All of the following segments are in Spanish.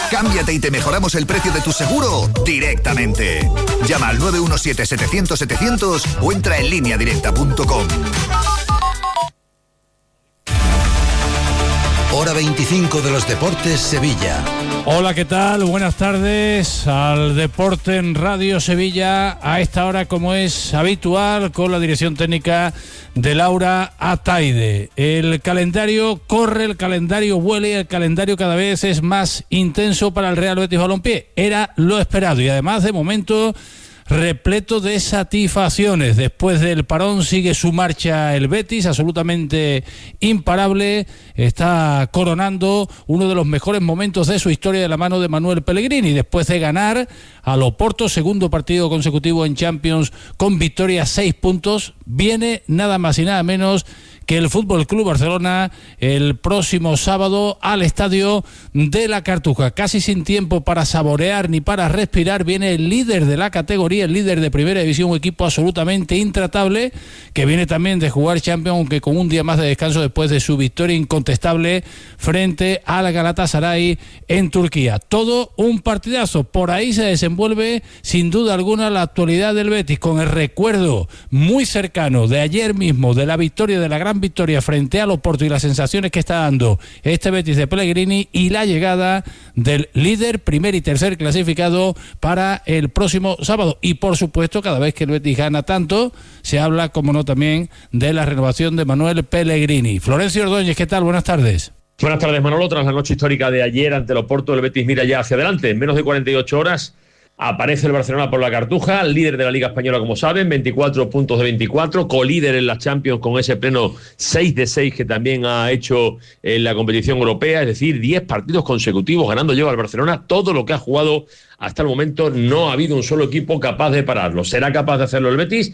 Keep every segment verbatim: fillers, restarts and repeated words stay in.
Cámbiate y te mejoramos el precio de tu seguro directamente. Llama al nueve uno siete, setecientos, setecientos o entra en línea directa punto com. Hora veinticinco de los Deportes Sevilla. Hola, ¿qué tal? Buenas tardes al Deporte en Radio Sevilla. A esta hora, como es habitual, con la dirección técnica de Laura Ataide. El calendario corre, el calendario vuela y el calendario cada vez es más intenso para el Real Betis Balompié. Era lo esperado y además, de momento, repleto de satisfacciones. Después del parón sigue su marcha el Betis, absolutamente imparable. Está coronando uno de los mejores momentos de su historia de la mano de Manuel Pellegrini. Después de ganar al Oporto, segundo partido consecutivo en Champions con victoria, seis puntos, viene nada más y nada menos que el Fútbol Club Barcelona el próximo sábado al estadio de la Cartuja. Casi sin tiempo para saborear ni para respirar, viene el líder de la categoría, el líder de primera división, un equipo absolutamente intratable, que viene también de jugar Champions, aunque con un día más de descanso después de su victoria incontestable frente al Galatasaray en Turquía. Todo un partidazo. Por ahí se desenvuelve sin duda alguna la actualidad del Betis, con el recuerdo muy cercano de ayer mismo de la victoria, de la gran victoria frente al Oporto y las sensaciones que está dando este Betis de Pellegrini y la llegada del líder, primer y tercer clasificado para el próximo sábado. Y por supuesto, cada vez que el Betis gana tanto, se habla, como no, también de la renovación de Manuel Pellegrini. Florencio Ordóñez, ¿qué tal? Buenas tardes. Buenas tardes, Manolo. Tras la noche histórica de ayer ante el Oporto, el Betis mira ya hacia adelante. En menos de cuarenta y ocho horas aparece el Barcelona por la Cartuja, líder de la Liga Española, como saben, veinticuatro puntos de veinticuatro, colíder en la Champions con ese pleno seis de seis que también ha hecho en la competición europea, es decir, diez partidos consecutivos ganando lleva al Barcelona. Todo lo que ha jugado hasta el momento no ha habido un solo equipo capaz de pararlo. ¿Será capaz de hacerlo el Betis?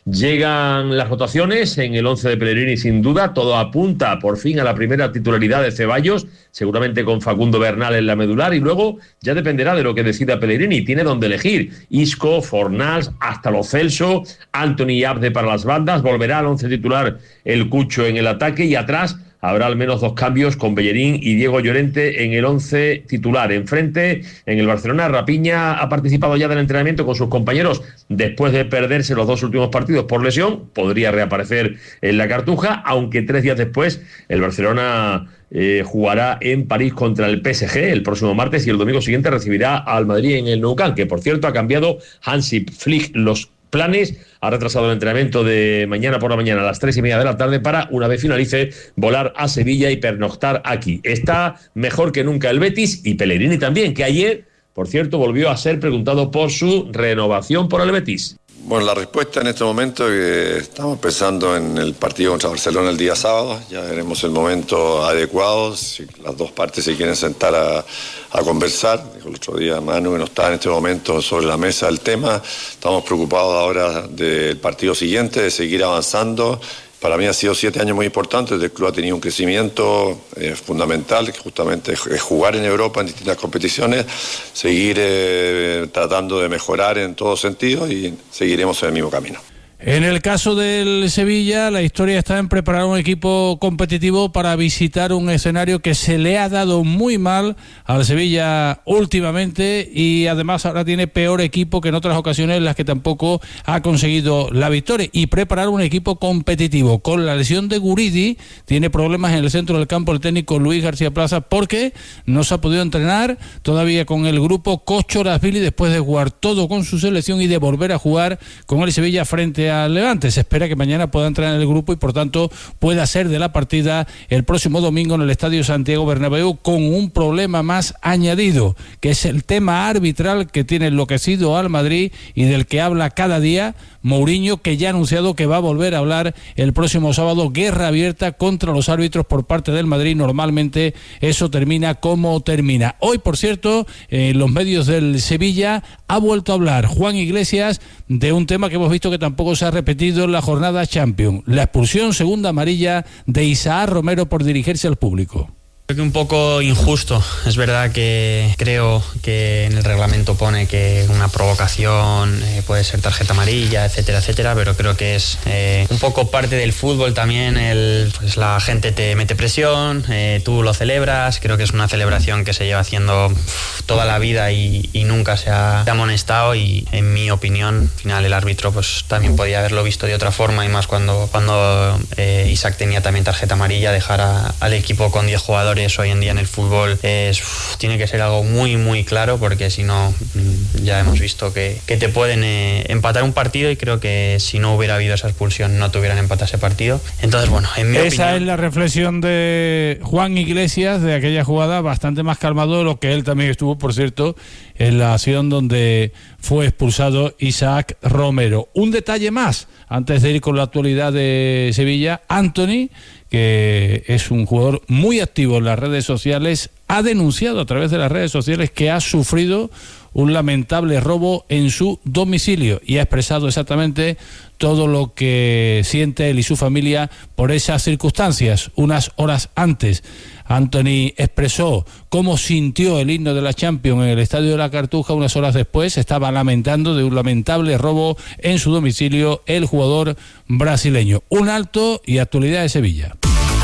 Llegan las rotaciones en el once de Pellegrini, sin duda. Todo apunta por fin a la primera titularidad de Ceballos, seguramente con Facundo Bernal en la medular, y luego ya dependerá de lo que decida Pellegrini. Tiene donde elegir: Isco, Fornals, hasta Lo Celso, Anthony y Abde para las bandas. Volverá al once titular el Cucho en el ataque, y atrás habrá al menos dos cambios con Bellerín y Diego Llorente en el once titular. Enfrente, en el Barcelona, Rapiña ha participado ya del entrenamiento con sus compañeros después de perderse los dos últimos partidos por lesión. Podría reaparecer en la Cartuja, aunque tres días después el Barcelona eh, jugará en París contra el P S G el próximo martes, y el domingo siguiente recibirá al Madrid en el Nou Camp, que por cierto ha cambiado Hansi Flick los planes, ha retrasado el entrenamiento de mañana por la mañana a las tres y media de la tarde para, una vez finalice, volar a Sevilla y pernoctar aquí. Está mejor que nunca el Betis, y Pellegrini también, que ayer, por cierto, volvió a ser preguntado por su renovación por el Betis. Bueno, la respuesta en este momento es que estamos pensando en el partido contra Barcelona el día sábado. Ya veremos el momento adecuado, si las dos partes se quieren sentar a, a conversar. Dijo el otro día Manu que no está en este momento sobre la mesa el tema. Estamos preocupados ahora del partido siguiente, de seguir avanzando. Para mí ha sido siete años muy importantes. El club ha tenido un crecimiento eh, fundamental, que justamente es jugar en Europa en distintas competiciones, seguir eh, tratando de mejorar en todos sentidos, y seguiremos en el mismo camino. En el caso del Sevilla, la historia está en preparar un equipo competitivo para visitar un escenario que se le ha dado muy mal al Sevilla últimamente, y además ahora tiene peor equipo que en otras ocasiones en las que tampoco ha conseguido la victoria, y preparar un equipo competitivo. Con la lesión de Guridi tiene problemas en el centro del campo el técnico Luis García Plaza, porque no se ha podido entrenar todavía con el grupo Kochorashvili después de jugar todo con su selección y de volver a jugar con el Sevilla frente a Levante. Se espera que mañana pueda entrar en el grupo y por tanto pueda ser de la partida el próximo domingo en el Estadio Santiago Bernabéu, con un problema más añadido, que es el tema arbitral que tiene enloquecido al Madrid y del que habla cada día Mourinho, que ya ha anunciado que va a volver a hablar el próximo sábado. Guerra abierta contra los árbitros por parte del Madrid. Normalmente eso termina como termina. Hoy, por cierto, en los medios del Sevilla ha vuelto a hablar Juan Iglesias de un tema que hemos visto que tampoco se ha repetido en la jornada Champions: la expulsión, segunda amarilla, de Isaac Romero por dirigirse al público. Creo que un poco injusto. Es verdad que creo que en el reglamento pone que una provocación eh, puede ser tarjeta amarilla, etcétera, etcétera, pero creo que es eh, un poco parte del fútbol también. El, pues la gente te mete presión, eh, tú lo celebras. Creo que es una celebración que se lleva haciendo uf, toda la vida y, y nunca se ha, se ha amonestado, y en mi opinión, al final el árbitro pues también podía haberlo visto de otra forma, y más cuando, cuando eh, Isaac tenía también tarjeta amarilla. Dejar a, al equipo con diez jugadores hoy en día en el fútbol es, uf, tiene que ser algo muy muy claro, porque si no ya hemos visto que, que te pueden eh, empatar un partido, y creo que si no hubiera habido esa expulsión no te hubieran empatado ese partido. Entonces bueno, en mi esa opinión... es la reflexión de Juan Iglesias de aquella jugada, bastante más calmado de lo que él también estuvo, por cierto, en la acción donde fue expulsado Isaac Romero. Un detalle más antes de ir con la actualidad de Sevilla: Anthony, que es un jugador muy activo en las redes sociales, ha denunciado a través de las redes sociales que ha sufrido un lamentable robo en su domicilio, y ha expresado exactamente todo lo que siente él y su familia por esas circunstancias. Unas horas antes, Anthony expresó cómo sintió el himno de la Champions en el Estadio de la Cartuja. Unas horas después estaba lamentando de un lamentable robo en su domicilio el jugador brasileño. Un alto y actualidad de Sevilla.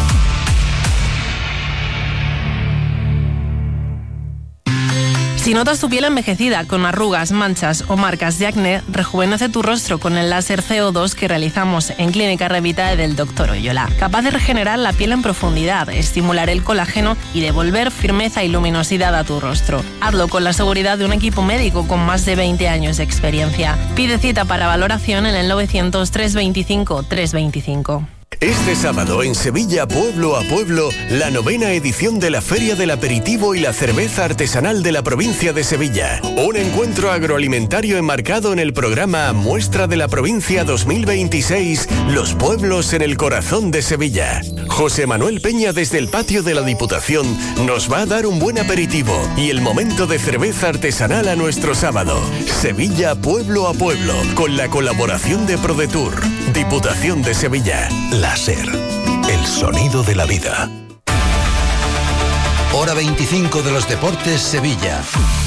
Si notas tu piel envejecida, con arrugas, manchas o marcas de acné, rejuvenece tu rostro con el láser C O dos que realizamos en Clínica Revitae del doctor Oyola. Capaz de regenerar la piel en profundidad, estimular el colágeno y devolver firmeza y luminosidad a tu rostro. Hazlo con la seguridad de un equipo médico con más de veinte años de experiencia. Pide cita para valoración en el novecientos, trescientos veinticinco, trescientos veinticinco. Este sábado en Sevilla, Pueblo a Pueblo, la novena edición de la Feria del Aperitivo y la Cerveza Artesanal de la provincia de Sevilla. Un encuentro agroalimentario enmarcado en el programa Muestra de la Provincia dos mil veintiséis, Los Pueblos en el Corazón de Sevilla. José Manuel Peña, desde el patio de la Diputación, nos va a dar un buen aperitivo y el momento de cerveza artesanal a nuestro sábado. Sevilla, Pueblo a Pueblo, con la colaboración de ProDetour, Diputación de Sevilla. Láser, el sonido de la vida. Hora veinticinco de los deportes, Sevilla.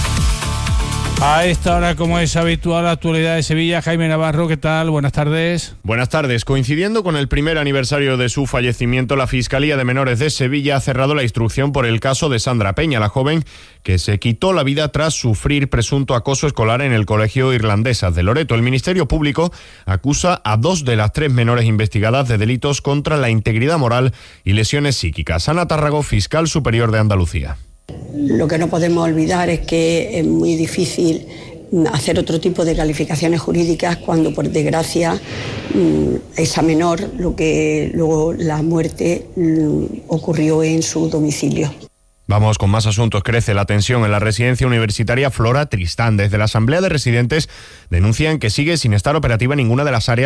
A esta hora, como es habitual, la actualidad de Sevilla. Jaime Navarro, ¿qué tal? Buenas tardes. Buenas tardes. Coincidiendo con el primer aniversario de su fallecimiento, la Fiscalía de Menores de Sevilla ha cerrado la instrucción por el caso de Sandra Peña, la joven que se quitó la vida tras sufrir presunto acoso escolar en el Colegio Irlandesas de Loreto. El Ministerio Público acusa a dos de las tres menores investigadas de delitos contra la integridad moral y lesiones psíquicas. Ana Tárrago, fiscal superior de Andalucía. Lo que no podemos olvidar es que es muy difícil hacer otro tipo de calificaciones jurídicas cuando, por desgracia, esa menor, lo que luego la muerte ocurrió en su domicilio. Vamos con más asuntos. Crece la tensión en la residencia universitaria Flora Tristán. Desde la Asamblea de Residentes denuncian que sigue sin estar operativa ninguna de las áreas